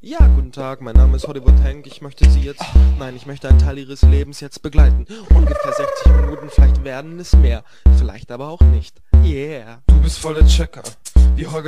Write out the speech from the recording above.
Ja, guten Tag, mein Name ist Hollywood Hank. Ich möchte Sie jetzt, nein, ich möchte einen Teil Ihres Lebens jetzt begleiten. Ungefähr 60 Minuten, vielleicht werden es mehr, vielleicht aber auch nicht. Yeah. Du bist voll der Checker, wie Holger